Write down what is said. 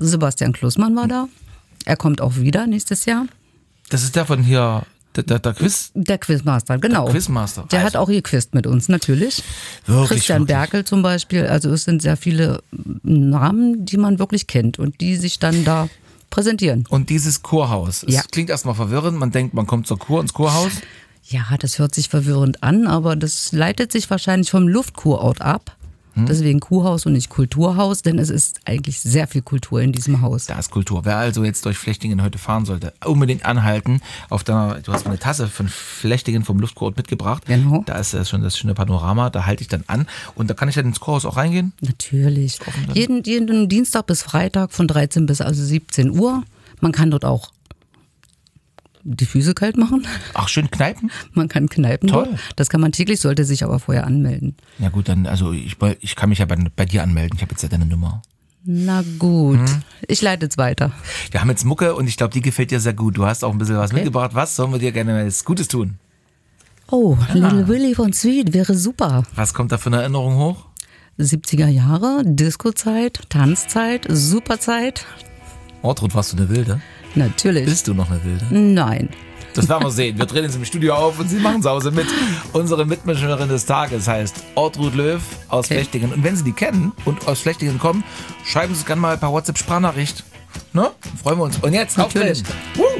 Sebastian Klussmann war da. Er kommt auch wieder nächstes Jahr. Das ist der von hier, der Quiz. Der Quizmaster, genau. Der Quizmaster. Der hat auch gequizt mit uns, natürlich. Wirklich, Christian Berkel zum Beispiel. Also es sind sehr viele Namen, die man wirklich kennt und die sich dann da präsentieren. Und dieses Kurhaus. Ja. Es klingt erstmal verwirrend. Man denkt, man kommt zur Kur, ins Kurhaus. Ja, das hört sich verwirrend an, aber das leitet sich wahrscheinlich vom Luftkurort ab. Deswegen Kurhaus und nicht Kulturhaus, denn es ist eigentlich sehr viel Kultur in diesem Haus. Da ist Kultur. Wer also jetzt durch Flechtingen heute fahren sollte, unbedingt anhalten. Du hast eine Tasse von Flechtingen vom Luftkurort mitgebracht. Genau. Da ist schon das schöne Panorama. Da halte ich dann an. Und da kann ich dann ins Kurhaus auch reingehen? Natürlich. Jeden Dienstag bis Freitag von 13 bis 17 Uhr. Man kann dort auch die Füße kalt machen. Ach, schön kneipen? Man kann kneipen. Toll. Dort. Das kann man täglich, sollte sich aber vorher anmelden. Ja gut, dann, also ich kann mich ja bei dir anmelden. Ich habe jetzt ja deine Nummer. Na gut, ich leite es weiter. Wir haben jetzt Mucke und ich glaube, die gefällt dir sehr gut. Du hast auch ein bisschen was mitgebracht. Was sollen wir dir gerne als Gutes tun? Oh, Little Willy von Sweet wäre super. Was kommt da für eine Erinnerung hoch? 70er Jahre, Disco-Zeit, Tanzzeit, Superzeit. Ortrud, warst du eine Wilde? Natürlich. Bist du noch eine Wilde? Nein. Das werden wir sehen. Wir drehen jetzt im Studio auf und sie machen zu Hause mit. Unsere Mitmischerin des Tages heißt Ortrud Löw aus Flechtingen. Und wenn Sie die kennen und aus Flechtingen kommen, schreiben Sie es gerne mal per WhatsApp-Sprachnachricht. Ne? Freuen wir uns. Und jetzt Natürlich. auftreten.